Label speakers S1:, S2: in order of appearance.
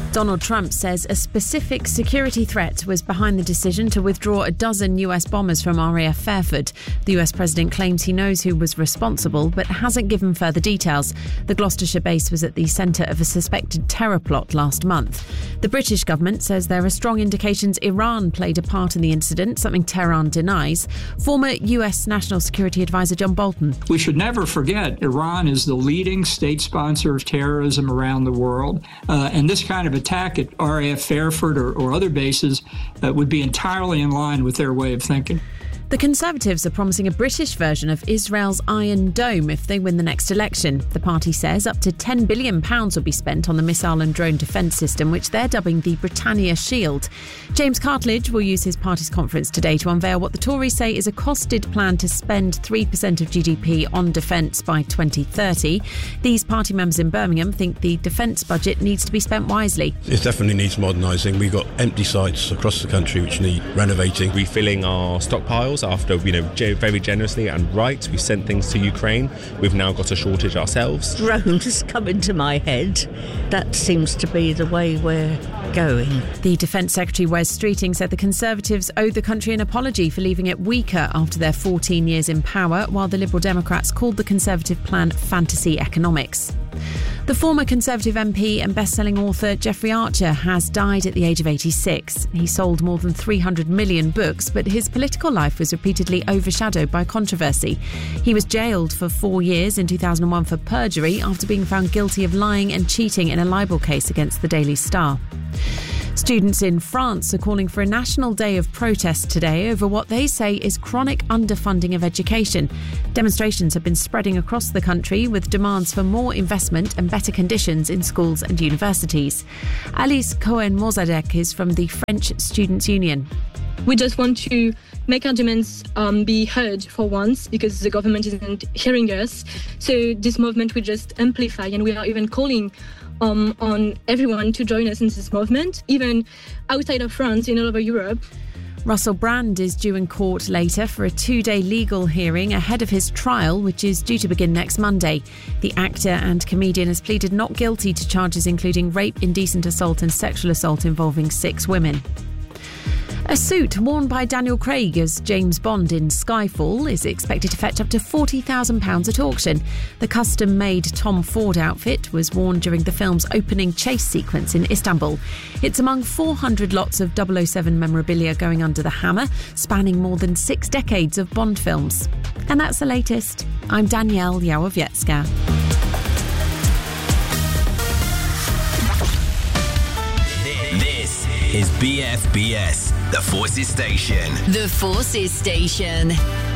S1: Donald Trump says a specific security threat was behind the decision to withdraw a dozen US bombers from RAF Fairford. The US president claims he knows who was responsible, but hasn't given further details. The Gloucestershire base was at the centre of a suspected terror plot last month. The British government says there are strong indications Iran played a part in the incident, something Tehran denies. Former US National Security Advisor John Bolton.
S2: We should never forget Iran is the leading state sponsor of terrorism around the world, and this kind of attack at RAF Fairford or other bases would be entirely in line with their way of thinking.
S1: The Conservatives are promising a British version of Israel's Iron Dome if they win the next election. The party says up to £10 billion will be spent on the missile and drone defence system, which they're dubbing the Britannia Shield. James Cartledge will use his party's conference today to unveil what the Tories say is a costed plan to spend 3% of GDP on defence by 2030. These party members in Birmingham think the defence budget needs to be spent wisely.
S3: It definitely needs modernising. We've got empty sites across the country which need renovating.
S4: Refilling our stockpiles after, very generously and right, we sent things to Ukraine. We've now got a shortage ourselves.
S5: Drones come into my head. That seems to be the way we're going.
S1: The Defence Secretary Wes Streeting said the Conservatives owe the country an apology for leaving it weaker after their 14 years in power, while the Liberal Democrats called the Conservative plan fantasy economics. The former Conservative MP and best-selling author Jeffrey Archer has died at the age of 86. He sold more than 300 million books, but his political life was repeatedly overshadowed by controversy. He was jailed for 4 years in 2001 for perjury after being found guilty of lying and cheating in a libel case against the Daily Star. Students in France are calling for a national day of protest today over what they say is chronic underfunding of education. Demonstrations have been spreading across the country with demands for more investment and better conditions in schools and universities. Alice Cohen-Mozadek is from the French Students' Union.
S6: We just want to make our demands be heard for once, because the government isn't hearing us. So this movement will just amplify, and we are even calling on everyone to join us in this movement, even outside of France, in all over Europe.
S1: Russell Brand is due in court later for a 2-day legal hearing ahead of his trial, which is due to begin next Monday. The actor and comedian has pleaded not guilty to charges including rape, indecent assault and sexual assault involving 6 women. A suit worn by Daniel Craig as James Bond in Skyfall is expected to fetch up to £40,000 at auction. The custom-made Tom Ford outfit was worn during the film's opening chase sequence in Istanbul. It's among 400 lots of 007 memorabilia going under the hammer, spanning more than 6 decades of Bond films. And that's the latest. I'm Danielle Yałowiecka.
S7: This is BFBS, the Forces Station.
S8: The Forces Station.